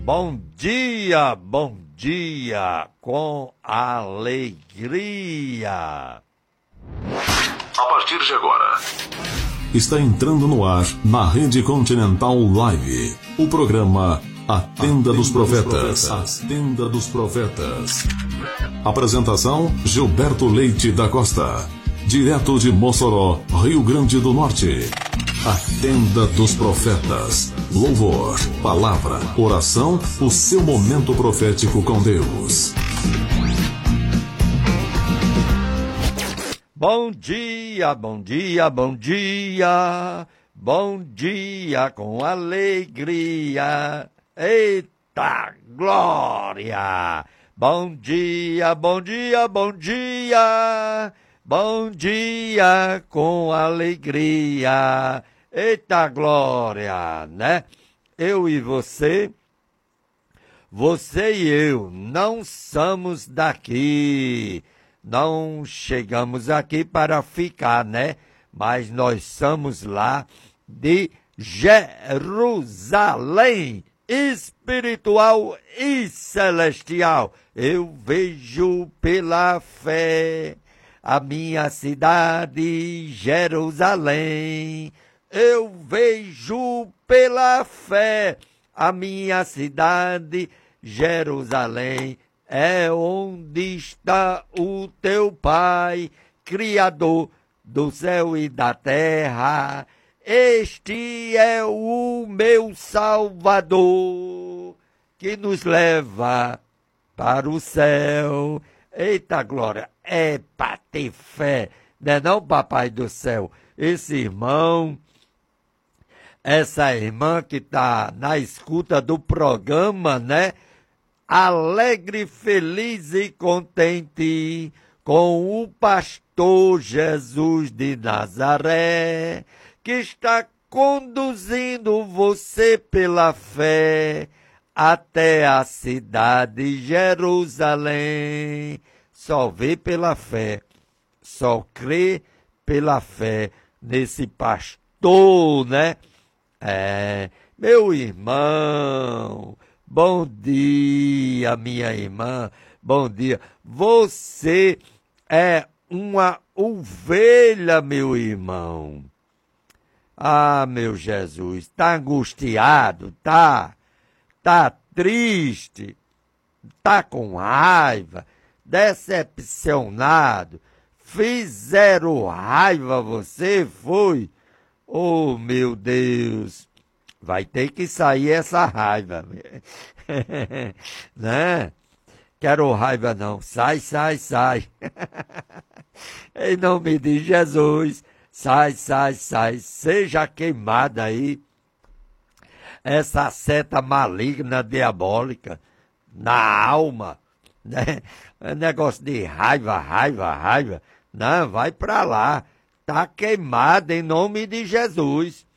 bom dia com alegria. A partir de agora, está entrando no ar, na Rede Continental Live, o programa A Tenda dos Profetas. A Tenda dos Profetas. Apresentação, Gilberto Leite da Costa. Direto de Mossoró, Rio Grande do Norte. A Tenda dos Profetas. Louvor, palavra, oração, o seu momento profético com Deus. Bom dia, bom dia, bom dia. Bom dia com alegria. Eita glória! Bom dia, bom dia, bom dia. Bom dia com alegria. Eita glória, né? Eu e você e eu não somos daqui. Não chegamos aqui para ficar, né? Mas nós somos lá de Jerusalém, espiritual e celestial. Eu vejo pela fé a minha cidade, Jerusalém. Eu vejo pela fé a minha cidade, Jerusalém. É onde está o teu Pai, Criador do céu e da terra. Este é o meu Salvador, que nos leva para o céu. Eita glória, é para ter fé, né não, papai do céu? Esse irmão, essa irmã que está na escuta do programa, né? Alegre, feliz e contente com o pastor Jesus de Nazaré, que está conduzindo você pela fé até a cidade Jerusalém. Só vê pela fé, só crê pela fé nesse pastor, né? Meu irmão, bom dia, minha irmã, bom dia. Você é uma ovelha, meu irmão. Ah, meu Jesus, tá angustiado, tá triste, tá com raiva, decepcionado, fizeram raiva a você, foi? Oh, meu Deus, vai ter que sair essa raiva, né? Quero raiva não, sai. Em nome de Jesus, sai, seja queimada aí essa seta maligna, diabólica, na alma, né? Negócio de raiva, não, vai pra lá, tá queimada em nome de Jesus.